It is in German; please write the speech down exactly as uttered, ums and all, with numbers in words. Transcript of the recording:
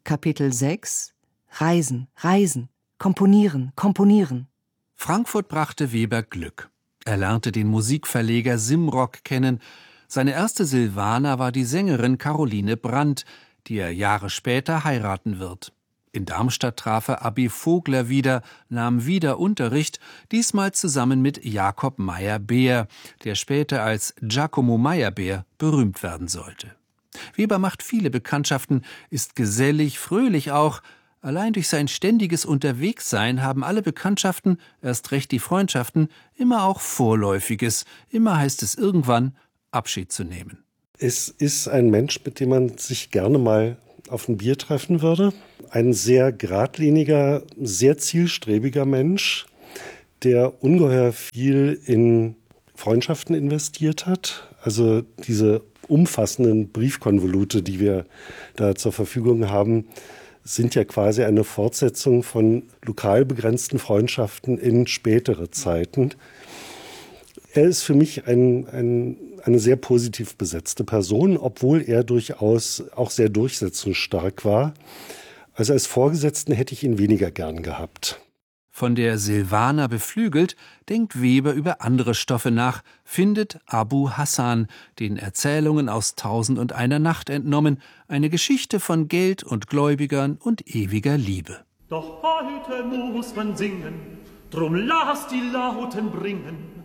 Kapitel sechs Reisen, Reisen, Komponieren, Komponieren. Frankfurt brachte Weber Glück. Er lernte den Musikverleger Simrock kennen. Seine erste Silvana war die Sängerin Caroline Brandt, die er Jahre später heiraten wird. In Darmstadt traf er Abi Vogler wieder, nahm wieder Unterricht, diesmal zusammen mit Jakob Meyerbeer, der später als Giacomo Meyerbeer berühmt werden sollte. Weber macht viele Bekanntschaften, ist gesellig, fröhlich auch. Allein durch sein ständiges Unterwegssein haben alle Bekanntschaften, erst recht die Freundschaften, immer auch Vorläufiges. Immer heißt es irgendwann, Abschied zu nehmen. Es ist ein Mensch, mit dem man sich gerne mal auf ein Bier treffen würde. Ein sehr geradliniger, sehr zielstrebiger Mensch, der ungeheuer viel in Freundschaften investiert hat. Also diese umfassenden Briefkonvolute, die wir da zur Verfügung haben, sind ja quasi eine Fortsetzung von lokal begrenzten Freundschaften in spätere Zeiten. Er ist für mich ein, ein, eine sehr positiv besetzte Person, obwohl er durchaus auch sehr durchsetzungsstark war. Also als Vorgesetzten hätte ich ihn weniger gern gehabt. Von der Silvana beflügelt, denkt Weber über andere Stoffe nach, findet Abu Hassan, den Erzählungen aus Tausend und einer Nacht entnommen, eine Geschichte von Geld und Gläubigern und ewiger Liebe. Doch heute muss man singen, drum lass die Lauten bringen.